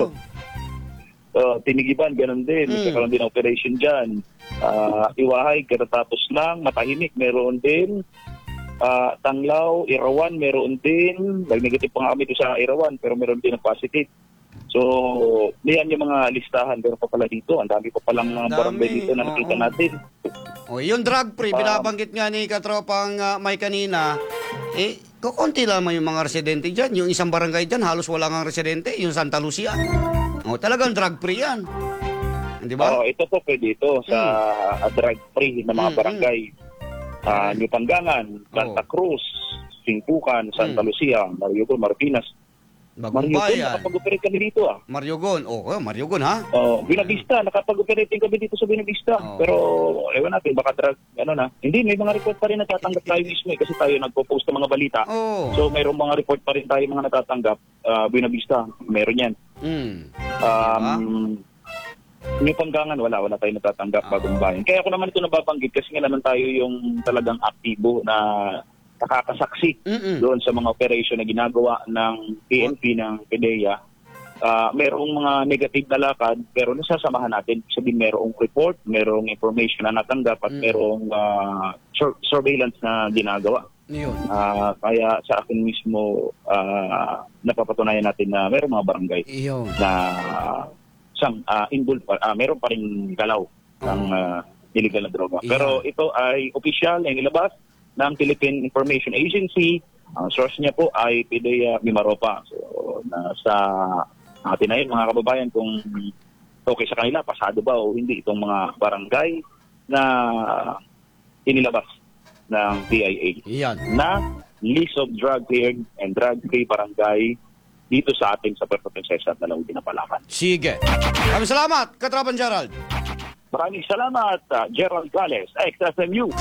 Uh, Tinigiban, ganun din. Mm. Nagkakaroon din ng operation dyan. Ah, Iwahay, katatapos lang. Matahimik, meron din. Ah, Tanglaw, Irawan, meron din. Nag-negative pa nga kami doon sa Irawan, pero meron din ng positive. So, yan yung mga listahan. Pero pa pala dito, ang dami pa palang mga Dami, barangay dito na nakita oo. natin. O, yung drug free, Ah. binabanggit nga ni Katropang uh, May kanina, eh, kukunti lamang yung mga residente dyan. Yung isang barangay dyan, halos wala nga residente, yung Santa Lucia. O, talagang drug free yan. Di ba? Oo, ito po pwede ito sa uh, drug-free na mga Mm, barangay. Ah, New Pangangan, Santa Cruz, Singpukan, Santa Mm. Lucia, Mariugon, Marpinas. Bagong Mariugon, bayan. nakapag-operate kami dito ah. Mariogon. O, oh, Mariogon ha? Oh, Binavista, nakapag-operate din kami dito sa Binavista. Oh. Pero, ewan natin, baka drug, ano na. Hindi, may mga report pa rin natatanggap tayo mismo eh, kasi tayo nagpo-post ng mga balita. Oo. So, mayroong mga report pa rin tayo mga natatanggap. Uh, Binavista, meron yan. Mm. Um, New Panggangan, wala, wala tayo natatanggap Ah. bagong bayan. Kaya ako naman ito nababanggit kasi nga naman tayo yung talagang aktibo na nakakasaksi Mm-mm. doon sa mga operation na ginagawa ng P N P, ng PIDEA. Uh, merong mga negative na lakad pero nasasamahan natin. Sabihin merong report, merong information na natanggap at Mm. merong uh, sur- surveillance na ginagawa. Yun. Uh, kaya sa akin mismo uh, napapatunayan natin na merong mga barangay Iyon. na sang uh, involved pa, uh, meron pa rin galaw ng uh, illegal na droga. Yeah. Pero ito ay official na inilabas ng Philippine Information Agency. Ang source niya po ay PIDEA Mimaropa. So, nasa atin na yun, mga kababayan, kung okay sa kanila, pasado ba o hindi itong mga barangay na inilabas ng P I A Iyan. na list of drug cleared and drug-free barangay dito sa ating sa Puerto Princesa at Nalaw Dinapalakan. Sige. Maraming salamat, Katrapan Gerald. Maraming salamat, uh, Gerald Gales, X S M U.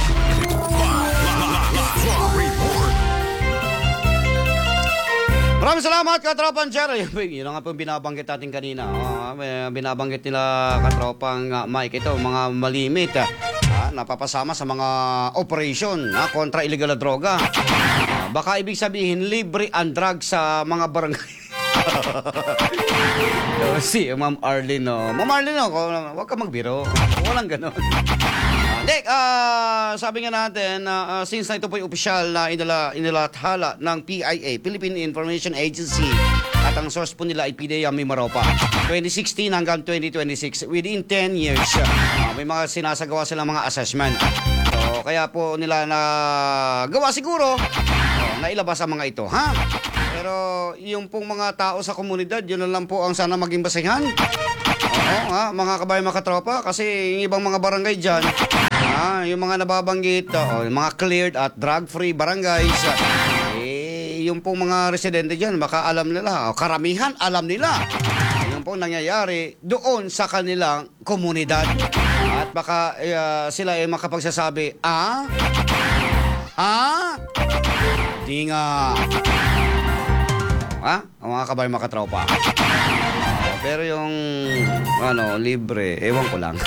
Maraming salamat, Katropan Gerald. Yun ang nga pong binabanggit natin kanina. Oh, may binabanggit nila Katropang uh, Mike. Ito, mga malimit. ah. Ah, napapasama sa mga operation ah, kontra illegal na droga. Ah, baka ibig sabihin, libre ang drug sa mga barangay. So, si Ma'am Arlene, no. Ma'am Arlene, no, huwag ka magbiro. Walang ganon. Hindi, ah, sabi nga natin, uh, since na ito po yung opisyal na inila, inilathala ng P I A, Philippine Information Agency, at ang source po nila ay PIDEA Mimaropa, twenty sixteen hanggang twenty twenty-six, within ten years, uh, may mga sinasagawa silang mga assessment. So, kaya po nila na gawa siguro, uh, nailabas ang mga ito, ha? Pero yung pong mga tao sa komunidad, yun na lang po ang sana maging basehan. Oo nga, mga kabayan, mga katropa, kasi yung ibang mga barangay dyan, ah, yung mga nababanggit, oh, yung mga cleared at drug-free barangays, eh, yung pong mga residente dyan, baka alam nila, o karamihan alam nila, yung pong nangyayari doon sa kanilang komunidad. At baka uh, sila ay makapagsasabi, ah? Ah? Di nga. Ha? Ang mga kabayan, mga katropa. Pero yung, ano, libre, ewan ko lang.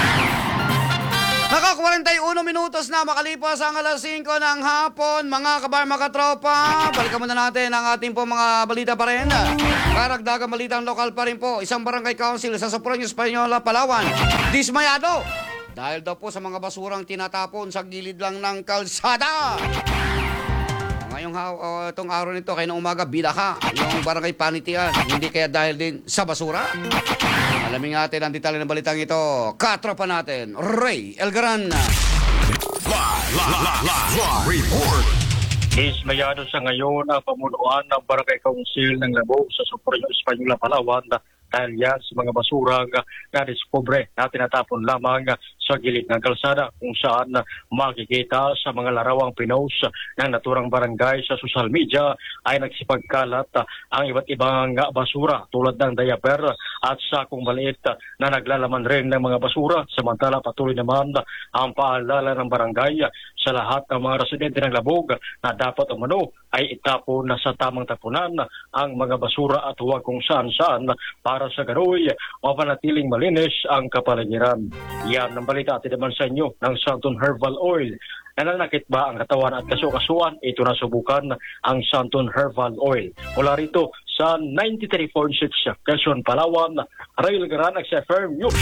Naka-forty-one minutos na makalipas ang alas singko ng hapon, mga kabayan, mga katropa. Balikan muna natin ang ating po mga balita pa rin. Karagdagang balitang lokal pa rin po. Isang barangay council sa Soprano Española, Palawan, dismayado dahil daw po sa mga basurang tinatapon sa gilid lang ng kalsada. Ngayong uh, itong araw nito, kaya ng umaga, bilaha yung barangay panitian. Hindi kaya dahil din sa basura? Alamin natin ang detalye ng balitang ito. Katropa natin, Ray Elgaran. Live, live, live, live, report. Ismayado sa ngayon ang pamunuan ng Barangay Council ng Labo sa Soprano Española, Palawan dahil yan sa mga basurang na-discover na tinatapon lamang sa gilid ng kalsada kung saan makikita sa mga larawang pinost ng naturang barangay sa social media ay nagsipagkalat ang iba't ibang basura tulad ng diaper at sakong maliit na naglalaman rin ng mga basura. Samantala patuloy naman ang paalala ng barangay sa lahat ng mga residente ng Labog na dapat umano ay itapon na sa tamang tapunan ang mga basura at huwag kung saan-saan para sa ganoy mapanatiling malinis ang kapaligiran. Yan ang balita atin naman sa inyo ng Santon Herbal Oil. Nananakit ba ang katawan at kasukasuan? Ito na subukan ang Santon Herbal Oil. Mula rito sa ninety-three point six Quezon, Palawan, Rail Garan, X F M News.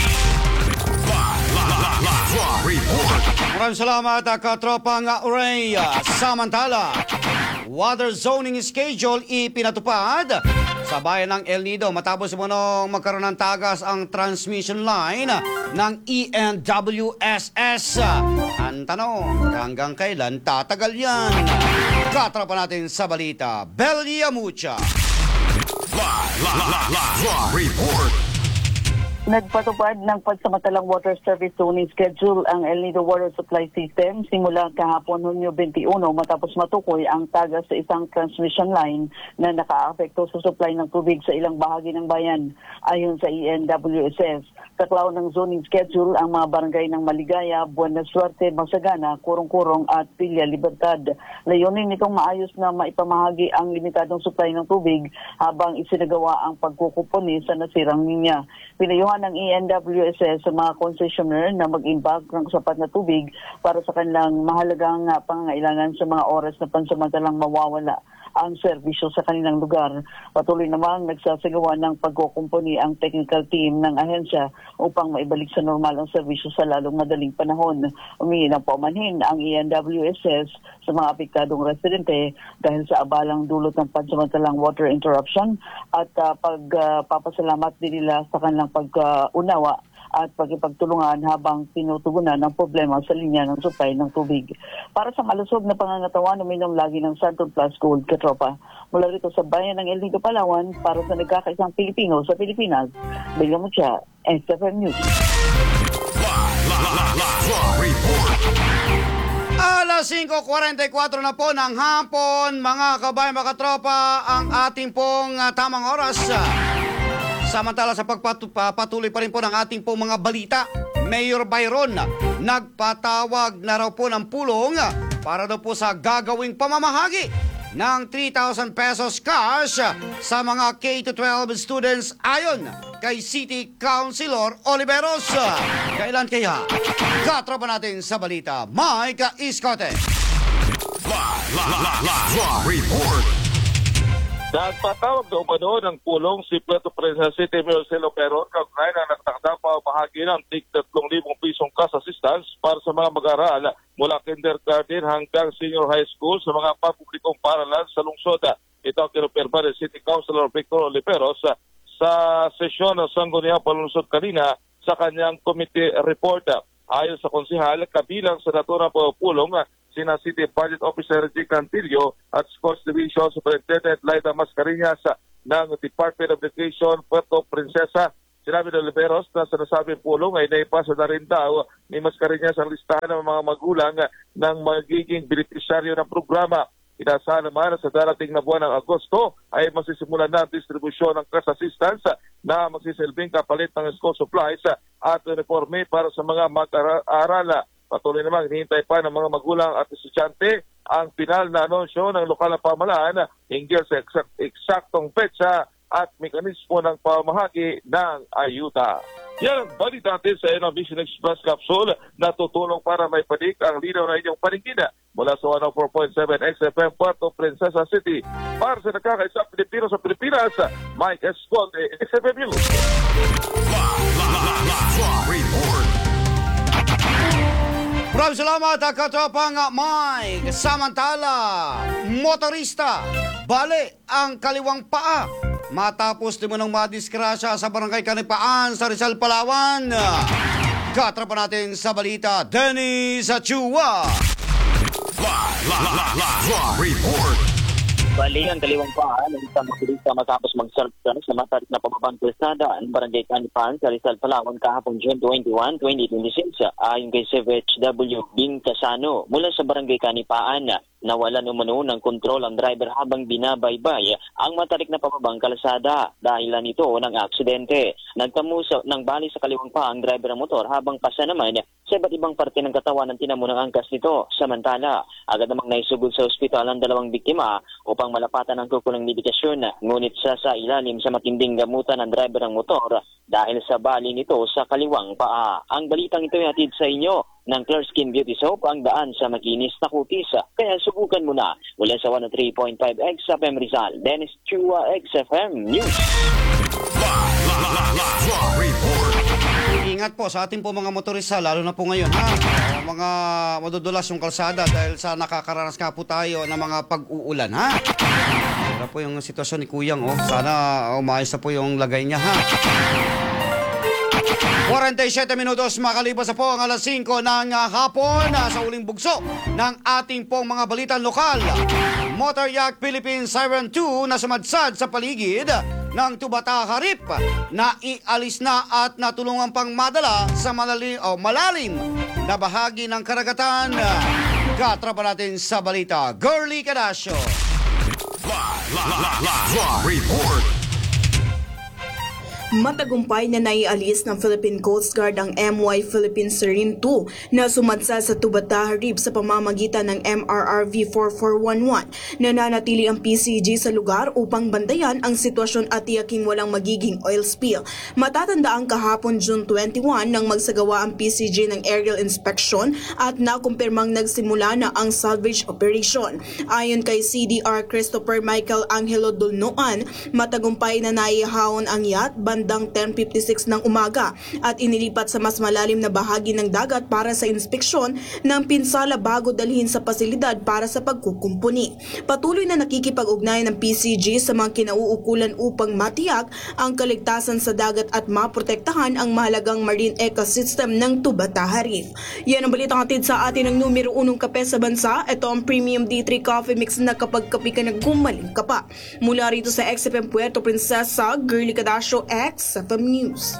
Maraming salamat, katropang Ray. Samantala, water zoning schedule ipinatupad sa bayan ng El Nido matapos munong magkaroon ng tagas ang transmission line ng E N W S S. Ang tanong, hanggang kailan tatagal yan? Katropa natin sa balita, Belia Mucha. Live, live, live, live, report. Nagpatupad ng pansamantalang water service zoning schedule ang El Nido Water Supply System simula kahapon Hunyo twenty-one matapos matukoy ang tagas sa isang transmission line na nakaapekto sa supply ng tubig sa ilang bahagi ng bayan. Ayon sa E N W S S, kaklaw ng zoning schedule ang mga barangay ng Maligaya, Buena Suerte, Masagana, Kurong-Kurong at Pilya Libertad. Layunin nitong maayos na maipamahagi ang limitadong supply ng tubig habang isinagawa ang pagkukupuni sa nasirang linya. Pinayuhan ng E N W S S sa mga concessionaire na mag-imbag ng sapat na tubig para sa kanilang mahalagang pangangailangan sa mga oras na pansamantalang mawawala ang serbisyo sa kanilang lugar. Patuloy namang nagsasagawa ng pagkukumpuni ang technical team ng ahensya upang maibalik sa normal ang serbisyo sa lalong madaling panahon. Umingi ng paumanhin ang E N W S S sa mga apektadong residente dahil sa abalang dulot ng pansamantalang water interruption at uh, pagpapasalamat uh, din nila sa kanilang pag-unawa at pagkipagtulungan habang tinutugunan ang problema sa linya ng supply ng tubig. Para sa malusog na pangangatawan, uminom lagi ng Santon Plus Gold, katropa. Mula rito sa bayan ng El Nido, Palawan, para sa nagkakaisang Pilipino sa Pilipinas, Belia Mucha, X F M News. Alas singko forty-four na po ng hapon, mga kabayan, mga katropa, ang ating pong uh, tamang oras. Samantala sa pagpatuloy pa rin po ng ating po mga balita, Mayor Byron nagpatawag na raw po ng pulong para daw po sa gagawing pamamahagi ng three thousand pesos cash sa mga K to twelve students ayon kay City Councilor Oliveros. Kailan kaya? Katropa natin sa balita, Mike Iscote. Live, live, live, live, report. Nagpatawag na umano ng pulong si Puerto Princesa City Mayor Celo Peron kaugnay na nagtakda pa bahagi ng tig tatlong libong pisong cash assistance para sa mga mag-aaral mula kindergarten hanggang senior high school sa mga pampublikong paaralan sa lungsod. Ito ang kinupirma ni City Councilor Victor Oliveros sa sesyon ng Sangguniang Palunsod kanina sa kanyang committee report. Ayon sa konsihal, kabilang sa naturang pulong sina City Budget Officer G. Cantillo at Sports Division Superintendent Laida Mascareñas ng Department of Education Puerto Princesa Sinabi ng Liberos na sa nasabing pulong ay naipasa na rin daw ni Mascareñas ang listahan ng mga magulang ng magiging benepisyaryo ng programa. Inaasahan naman na sa darating na buwan ng Agosto ay masisimulan na ang distribusyon ng cash assistance na magsisilbing kapalit ng school supplies at uniforme para sa mga mag-aaral. Patuloy namang hinihintay pa ng mga magulang at estudyante ang pinal na anunsyo ng lokal na pamahalaan hinggil sa eksak- eksaktong petsa at mekanismo ng pamahagi ng ayuda. Yan ang balita natin sa N Vision Express Capsule na tutulong para may panik ang linaw na inyong paningin mula sa one oh four point seven X F M Puerto Princesa City. Para sa nakakaisang Pilipino sa Pilipinas, Mike Esconde, X F M News. Report. Maraming salamat, katropang Mike. Samantala, motorista, bale ang kaliwang paa matapos di mo nang madiskrasya sa barangay Kanipaan sa Rizal, Palawan. Katrapan natin sa balita, Dennis Achua. Report. Bali, ang kaliwang paa ng isang motorista matapos mag-surfkan sa matarik na pababang kalsada ang barangay Kanipaan sa Rizal, Palawan kahapon June twenty-one, twenty twenty-six. Ayon kay C V H W Bing Casano mula sa barangay Kanipaan, nawalan umano ng kontrol ang driver habang binabaybay ang matarik na pababang kalsada. Dahilan nito ng aksidente. Nagkamuso ng bali sa kaliwang paa ang driver ng motor habang pasa naman sa iba't ibang parte ng katawan ng tinamo ng angkas nito. Samantala, agad namang naisugod sa ospital ang dalawang biktima upang malapatan ang kukulang medikasyon. Ngunit sa sa ilalim sa matinding gamutan ng driver ng motor dahil sa bali nito sa kaliwang paa. Ang balitang ito ay hatid sa inyo ng Clear Skin Beauty Soap, ang daan sa makinis na kutis. Kaya subukan mo na. Mula sa one oh three point five X F M Rizal, Dennis Chua, X F M News. Report. Ingat po sa ating po mga motorista, lalo na po ngayon, ha? O, mga madudulas yung kalsada dahil sa nakakaranas nga po tayo ng mga pag-uulan, ha? Para po yung sitwasyon ni Kuyang, oh. Sana umayos na po yung lagay niya, ha? forty-seven minutos makalipas na po ang alas singko ng uh, hapon uh, sa uling bugso ng ating pong mga balitang lokal. Motor Yacht Philippines Siren two na sumadsad sa paligid ng Tubata Harip na ialis na at natulungan pang madala sa malalim, oh, malalim na bahagi ng karagatan. Katrapa natin sa balita, Girly Cadasio. Report. Matagumpay na naialis ng Philippine Coast Guard ang M Y Philippines Siren two na sumadsa sa Tubata Harip sa pamamagitan ng M R R V four four one one. Nananatili ang P C G sa lugar upang bantayan ang sitwasyon at tiyaking walang magiging oil spill. Matatandaan kahapon June twenty-one nang magsagawa ang P C G ng aerial inspection at nakumpirmang nagsimula na ang salvage operation. Ayon kay C D R Christopher Michael Angelo Dulnoan, matagumpay na naihahon ang yacht bandang ten fifty-six ng umaga at inilipat sa mas malalim na bahagi ng dagat para sa inspeksyon ng pinsala bago dalhin sa pasilidad para sa pagkukumpuni. Patuloy na nakikipag-ugnayan ng P C G sa mga kinauukulan upang matiyak ang kaligtasan sa dagat at maprotektahan ang mahalagang marine ecosystem ng Tubata Harip. Yan ang balitang hatid sa atin ng numero unong kape sa bansa. Ito ang Premium D three Coffee Mix na kapag kape ka na gumaling ka pa. Mula rito sa X F M Puerto Princesa, Girly Cadasio, X F M News.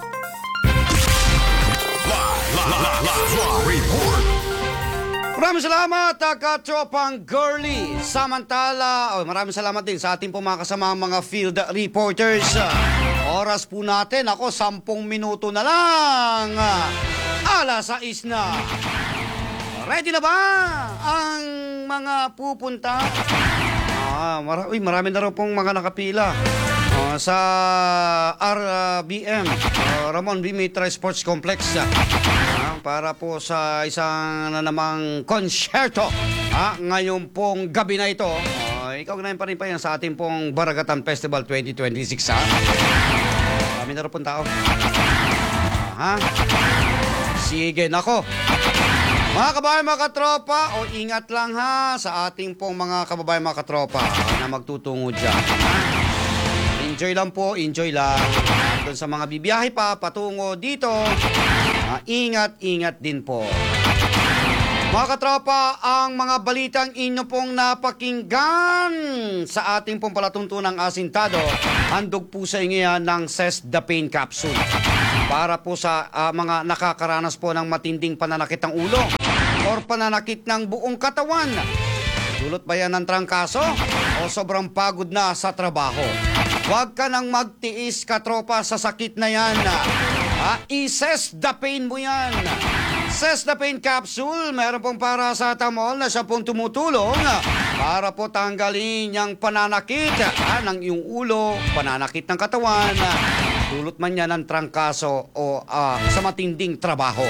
Report. Maraming salamat, katropang Girly. Samantala, oh, maraming salamat din sa ating po mga kasama mga field reporters. Oras po natin, ako, sampung minuto na lang. Alas sais na. Ready na ba ang mga pupunta? Ah, mar- uy, marami na rin pong mga nakapila. Uh, sa R B M, uh, Ramon B. Mitra Sports Complex, uh, para po sa isang na namang konsyerto uh, ngayon pong gabi na ito. Uh, ikaw ganahin pa rin pa yan sa ating pong Baragatan Festival twenty twenty-six. Ha? Marami na rin pong tao. Uh, Sige, nako. Mga kababayan, mga katropa, o ingat lang ha sa ating pong mga kababayan, mga katropa na magtutungo dyan. Enjoy lang po, enjoy lang. Doon sa mga bibiyahe pa, patungo dito, uh, ingat, ingat din po. Mga katropa, ang mga balitang inyo pong napakinggan sa ating pong palatuntunang asintado, handog po sa inyo yan ng Cesdapine Capsule. Para po sa uh, mga nakakaranas po ng matinding pananakit ng ulo or pananakit ng buong katawan. Dulot ba yan ng trangkaso o sobrang pagod na sa trabaho? Huwag ka nang magtiis, katropa, sa sakit na yan. Ah, i-Cesdapine mo yan. Cesdapine Capsule, meron pong paracetamol na siya pong tumutulong para po tanggalin yung pananakit ah, ng iyong ulo, pananakit ng katawan, dulot man yan ng trangkaso o uh, sa matinding trabaho.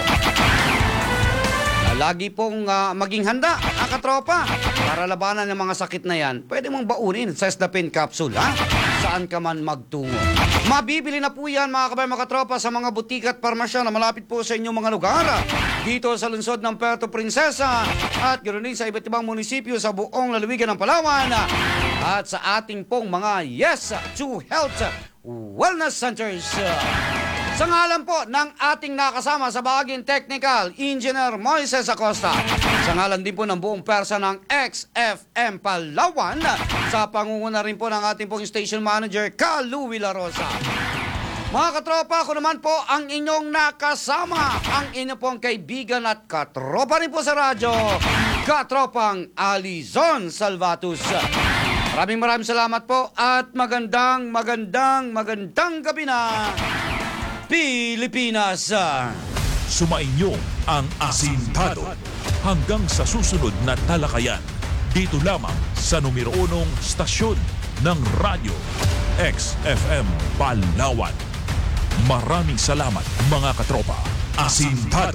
Lagi pong uh, maging handa, ah, katropa, para labanan ng mga sakit na yan. Pwede mong baunin Cesdapine Capsule, ha? Saan ka man magtungo. Mabibili na po yan, mga kabay, mga katropa, sa mga butika at parmasya na malapit po sa inyong mga lugar. Dito sa lungsod ng Puerto Princesa at ganoon din sa iba't ibang munisipyo sa buong lalawigan ng Palawan. At sa ating pong mga Yes to Health Wellness Centers. Sa ngalan po ng ating nakasama sa bahaging technical, Engineer Moises Acosta. Sa ngalan din po ng buong persa ng X F M Palawan, sa pangunguna rin po ng ating pong station manager, Kalu Villarosa. Mga katropa, ako naman po ang inyong nakasama, ang inyong pong kaibigan at katropa rin po sa radyo, Katropang Alizon Salvatus. Maraming maraming salamat po at magandang, magandang, magandang gabi na, Pilipinas! Sumainyo ang Asintado hanggang sa susunod na talakayan. Dito lamang sa numero unong stasyon ng radyo, X F M Palawan. Maraming salamat, mga katropa. Asintado.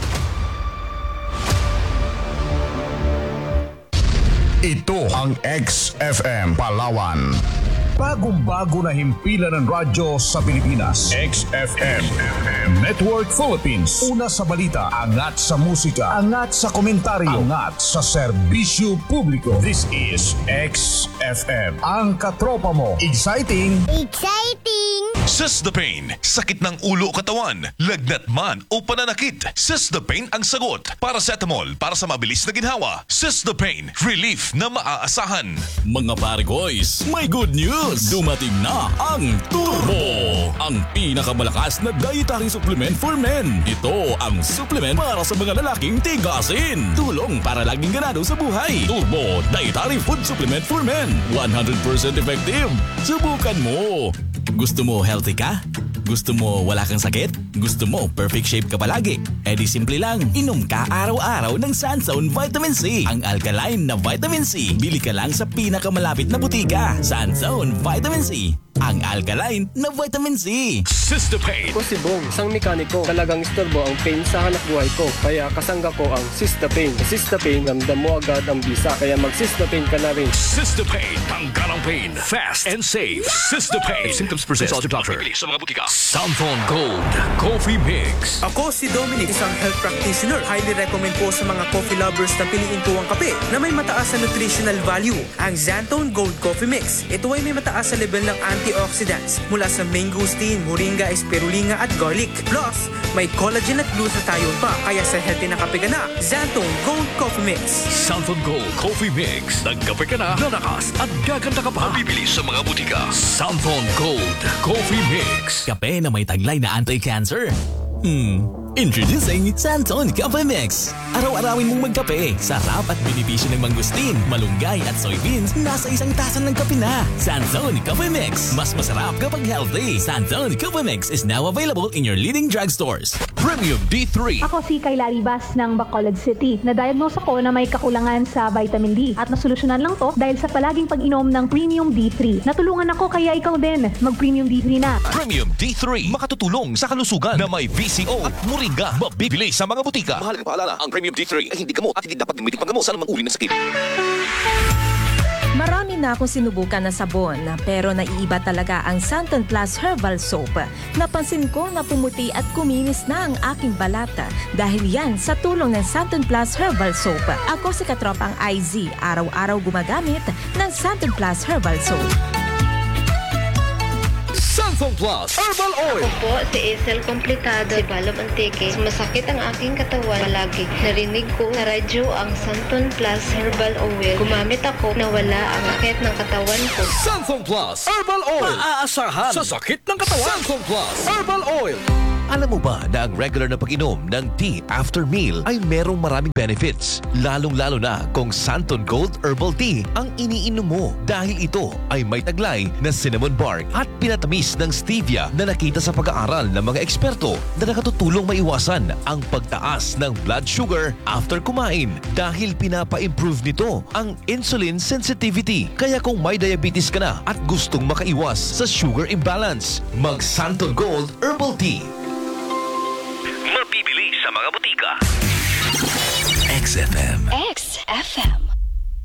Ito ang X F M Palawan. Bagong-bago na himpilan ng radyo sa Pilipinas. X F M Network Philippines. Una sa balita, angat sa musika, angat sa komentaryo, angat sa serbisyo publiko. This is X F M. Ang katropa mo. Exciting! Exciting! Cesdapine, sakit ng ulo o katawan, lagnat man o pananakit. Cesdapine ang sagot. Paracetamol para sa mabilis na ginhawa. Cesdapine, relief na maaasahan. Mga pare-boys, may good news! Dumating na ang Turbo! Ang pinakamalakas na dietary supplement for men. Ito ang supplement para sa mga lalaking tigasin. Tulong para laging ganado sa buhay. Turbo Dietary Food Supplement for Men. one hundred percent effective. Subukan mo! Gusto mo healthy ka? Gusto mo wala kang sakit? Gusto mo perfect shape ka palagi? E di simple lang, inom ka araw-araw ng Sunzone Vitamin C. Ang alkaline na Vitamin C. Bili ka lang sa pinakamalapit na butika. Sunzone Vitamin C. Ang alkaline na Vitamin C. Cesdapine. Ako si Bong, isang mekaniko. Talagang istorbo ang pain sa hanap buhay ko. Kaya kasangga ko ang Cesdapine. Sa Cesdapine, ramdam mo agad ang bisa. Kaya mag-Cesdapine ka na rin. Cesdapine. Tanggal ang pain. Fast and safe. Cesdapine. If symptoms persist, consult your doctor. Sa mga butika. Santon Gold Coffee Mix. Ako si Dominic, isang health practitioner. Highly recommend po sa mga coffee lovers na piliin po ang kape na may mataas na nutritional value. Ang Santon Gold Coffee Mix. Ito ay may mataas na level ng antioxidants mula sa mangosteen, moringa, spirulina at garlic. Plus, may collagen at glutathione pa. Kaya sa healthy na kape ka na, Santon Gold Coffee Mix. Santon Gold Coffee Mix. Nagkape ka na, lalakas at gaganda ka pa. Mabibili sa mga butika. Santon Gold Coffee Mix. Kape na may taglay na anti-cancer. Hmm, introducing Santon Coffee Mix. Araw-arawin mong magkape. Sarap at benepisyo ng mangustin, malunggay at soybeans nasa isang tasa ng kape na. Santon Coffee Mix. Mas masarap kapag healthy. Santon Coffee Mix is now available in your leading drugstores. Premium D three. Ako si Kayla Ribas ng Bacolod City. Na-diagnose ako na may kakulangan sa vitamin D. At nasolusyonan lang to dahil sa palaging pag-inom ng Premium D three. Natulungan ako kaya ikaw din. Mag-Premium D three na. Premium D three. Makatutulong sa kalusugan na may V C O at moringa. Mabibili sa mga butika. Mahalagang paalala, ang Premium D three ay hindi gamot at hindi dapat gamitin panggamot sa anumang uri ng sakit. Marami na akong sinubukan na sabon, pero naiiba talaga ang Santon Plus Herbal Soap. Napansin ko na pumuti at kuminis na ang aking balat dahil yan sa tulong ng Santon Plus Herbal Soap. Ako si Katropang I Z, araw-araw gumagamit ng Santon Plus Herbal Soap. Santon Plus Herbal Oil. Ako po si Isel Complicado, si Balo Mantique. Masakit ang aking katawan palagi. Narinig ko sa radyo ang Santon Plus Herbal Oil. Gumamit ako, nawala ang sakit ng katawan ko. Santon Plus Herbal Oil. Maaasahan sa sakit ng katawan. Santon Plus Herbal Oil. Alam mo ba na ang regular na pag-inom ng tea after meal ay merong maraming benefits? Lalong-lalo na kung Santon Gold Herbal Tea ang iniinom mo dahil ito ay may taglay na cinnamon bark at pinatamis ng stevia na nakita sa pag-aaral ng mga eksperto na nakatutulong maiwasan ang pagtaas ng blood sugar after kumain dahil pinapa-improve nito ang insulin sensitivity. Kaya kung may diabetes ka na at gustong makaiwas sa sugar imbalance, mag Santon Gold Herbal Tea. Mabibili sa mga butika. X F M. X F M.